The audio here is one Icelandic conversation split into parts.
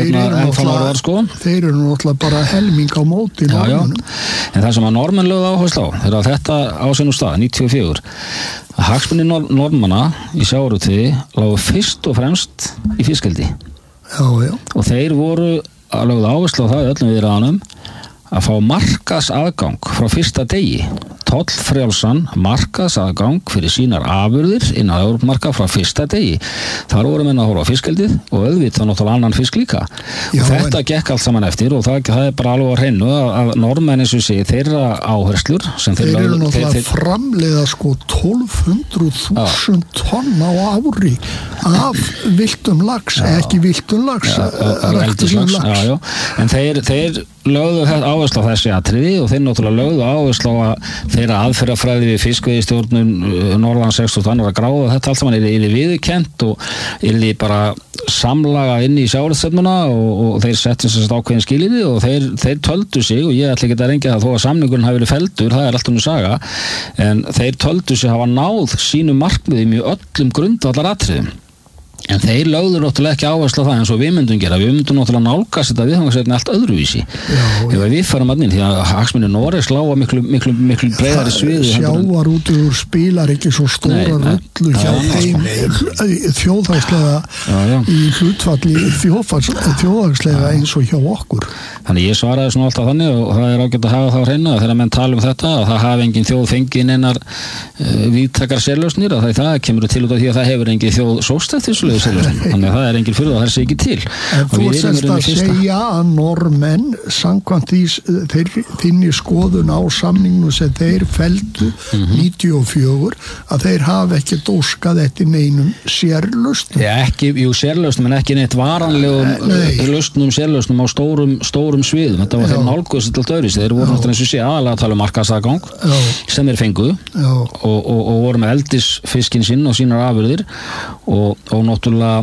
þeir eru náttúrulega bara helming á móti Norðmönnum. En það sem að Norðmenn lögðu áherslu á þegar þetta á sínum stað 94 að hagsmunir Norðmanna í sjávarútvegi lágu fyrst og fremst í fiskeldi. Og þeir voru að lögðu áherslu á það í öllum viðræðunum að fá markaðsaðgang frá fyrsta degi, tollfrjálsan markaðsaðgang fyrir sínar afurðir innan Evrópumarkað frá fyrsta degi. Þar voru menn að horfa á fiskeldið og auðvitað náttúrulega annan fisk líka. Og þetta gekk allt saman eftir og það er bara alveg á hreinu að Norðmenn eins og sé þeirra áherslur sem þeir eru náttúrulega framleiða 1200.000 tonn á ári af villtum lax, ekki villtum lax, ræktuðum lax. En þeir lögðu áherslu á þessi atriði og þeir náttúrulega lögðu áherslu á að þeirra aðferðafræði við fiskveiðistjórnun Norðan 60 annar að gráða þetta allt saman yrði viðurkennt og yrði bara samlaga inn í sjávarútvegsstefnuna og þeir settu sér ákveðin skilyrði og þeir töldu sig og ég ætla ekki að rengja það þó að samningurinn hafi verið felldur, það er allt önnur saga en þeir töldu sig hafa náð sínum markmiðum í öllum grundvallaratriðum. En þeir lögðu náttúrulega ekki áherslu á það eins og við myndum gera. Við myndum náttúrulega nálgast þetta viðfangsefni allt öðruvísi. Ef við farum að inn því að hagsmunir Noregs lága miklu breiðari sviði. Sjávarútvegur spilar ekki svo stóra rullu hjá þeim þjóðhagslega í hlutfalli þjóðhagslega eins og hjá okkur. Þannig ég svaraði svona alltaf þannig og það er ágætt að hafa það á hreinu að þegar menn tala þetta að það hafi engin þjóð fengið neinar víðtækar sérlausnir að það kemur til út af því að það hefur engin þjóð sóst eftir þannig að það er engin fyrir það sé ekki til. En þú sérst að segja að Norðmenn samkvæmt þinni skoðun á samningnum sem þeir feldu 94 að þeir hafa ekki óskað eftir neinum sérlausnum. Sérlausnum en ekki neitt varanlegum sérlausnum á stórum sviðum. Þetta var þeir nálguðst alltaf öðruvísi. Þeir voru náttúrulega eins og sé aðalega að tala um markaðsaðgang sem þeir fengu og voru með eldisfiskinn sinn og sínar afurðir og náttúrulega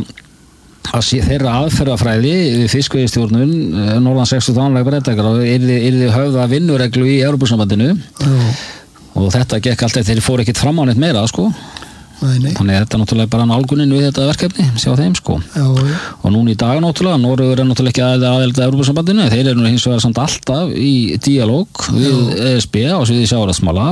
að þeirra aðferðafræði við fiskveiðistjórnun Norðan 60 anlega breytakar og yrði höfða vinnureglu í Evrópusambandinu og þetta gekk allt þeir fóru ekkert fram á neitt meira Þannig að þetta er náttúrulega bara nálgunin við þetta verkefni sjá þeim og núna í dag náttúrulega Noregur er náttúrulega ekki aðild að Evrópusambandinu þeir eru hins vegar samt alltaf í díalóg við ESB á sviði sjávarútvegsmála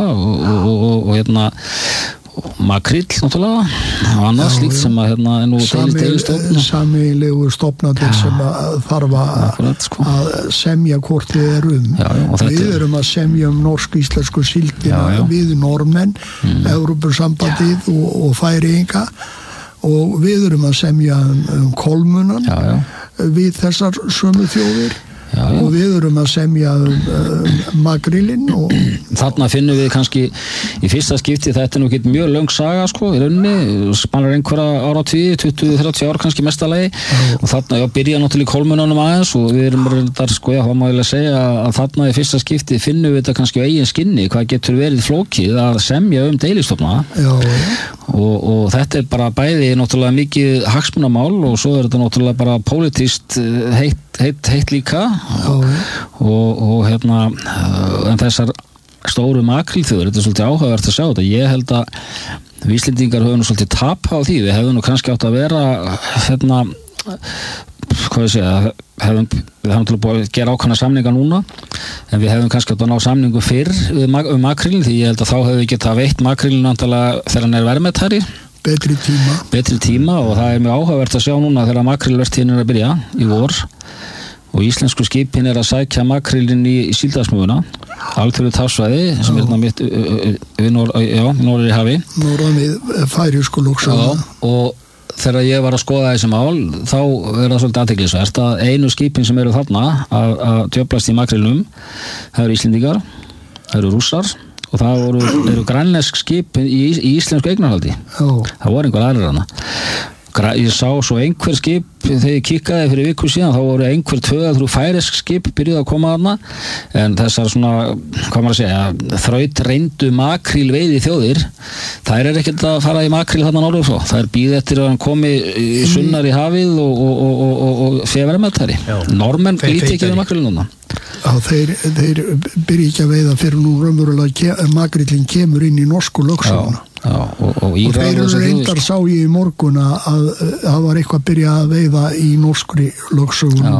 og makríll náttúrulega og annað slíkt sem að er nú deilistofn sameiginlegu stofnadir sem að þarf að semja hvort við erum við erum að semja norsk-íslensku síldina við Norðmenn Evrópusambandið og Færeyinga og við erum að semja kolmunan við þessar sömu þjóðir og við erum að semja makrillinn og þarna finnum við kannski í fyrsta skipti þetta nú ekki mjög löng saga í rauninni, spannar einhverja áratugi 20-30 ár kannski mestalagi og þarna byrja náttúrulega í kolmununum aðeins og við erum reyndar það má ég segja að þarna í fyrsta skipti finnum við þetta kannski á eigin skinni hvað getur verið flókið að semja deilistofna og þetta er bara bæði náttúrulega mikið hagsmunamál og svo er þetta náttúrulega bara pólitískt heitt líka og en þessar stóru makrílþjóðir, þetta er svolítið áhugavert að sjá þetta. Ég held að við Íslendingar höfum nú svolítið tap á því, við hefðum nú kannski átt að vera við hefum til að gera ákvæmna samninga núna en við hefum kannski átt að ná samningu fyrr makrílin því ég held að þá hefum við getað veitt makrílin náttúrulega þegar hann er verðmætari betri tíma og það er mjög áhugavert að sjá núna þegar makrílvertíðin er að byrja í vor og íslensku skipin er að sækja makrílin í síldarsmuguna alþjóðlegt hafsvæði sem er mitt norður í hafi norðan við færeysku lögsögu og þegar ég var að skoða þessi mál þá er það svolítið athyglisvert að einu skipin sem eru þarna að djöflast í makrílnum það eru Íslendingar, það eru Rússar og það eru grænlensk skip í íslensku eignarhaldi það voru einhver aðrir hana ég sá svo einhver skip þegar ég kikkaði fyrir viku síðan þá voru einhver 2-3 færeysk skip byrjuð að koma þarna en þessar svona, hvað maður að segja þraut reyndu makrílveiði þjóðir þær er ekkert að fara í makríl þarna norður frá, þær býð eftir að hann komi sunnar í hafið og sé verðmættari Norðmenn líti ekki við makríl núna þeir byrja ekki að veiða fyrir nú raunverulega makrílinn kemur inn í norsku lögsöguna og þeir eru reyndar sá ég í morgun að það var eitthvað að byrja að veiða í norskri lögsögu